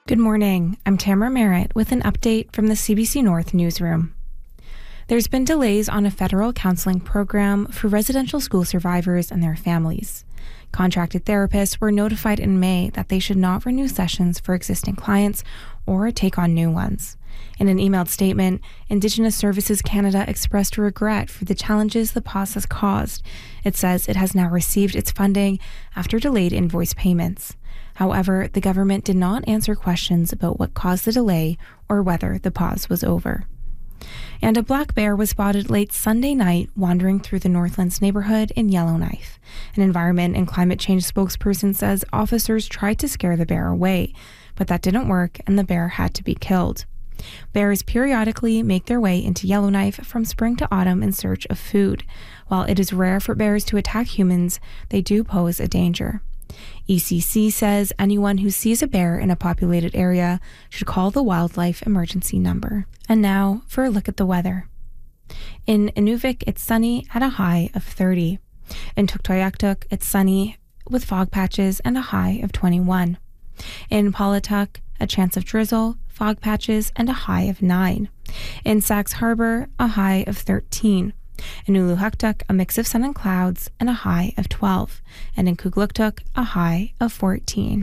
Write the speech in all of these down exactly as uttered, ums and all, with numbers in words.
Good morning. I'm Tamara Merritt with an update from the C B C North newsroom. There's been delays on a federal counseling program for residential school survivors and their families. Contracted therapists were notified in May that they should not renew sessions for existing clients or take on new ones. In an emailed statement, Indigenous Services Canada expressed regret for the challenges the pause has caused. It says it has now received its funding after delayed invoice payments. However, the government did not answer questions about what caused the delay or whether the pause was over. And a black bear was spotted late Sunday night wandering through the Northlands neighborhood in Yellowknife. An environment and climate change spokesperson says officers tried to scare the bear away, but that didn't work and the bear had to be killed. Bears periodically make their way into Yellowknife from spring to autumn in search of food. While it is rare for bears to attack humans, they do pose a danger. E C C says anyone who sees a bear in a populated area should call the wildlife emergency number. And now for a look at the weather. In Inuvik, it's sunny at a high of thirty. In Tuktoyaktuk, it's sunny with fog patches and a high of twenty-one. In Paulatuk, a chance of drizzle, fog patches, and a high of nine. In Sax Harbor, a high of thirteen. In Uluhuktuk, a mix of sun and clouds, and a high of twelve. And in Kugluktuk, a high of fourteen.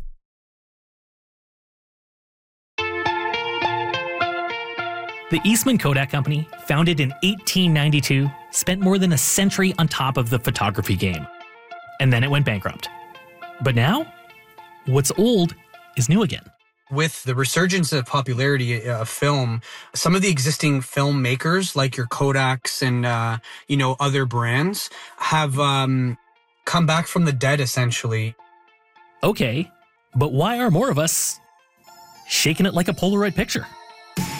The Eastman Kodak Company, founded in eighteen ninety-two, spent more than a century on top of the photography game. And then it went bankrupt. But now, what's old is new again. With the resurgence of popularity of film, some of the existing filmmakers, like your Kodaks and, uh, you know, other brands, have um, come back from the dead, essentially. Okay, but why are more of us shaking it like a Polaroid picture?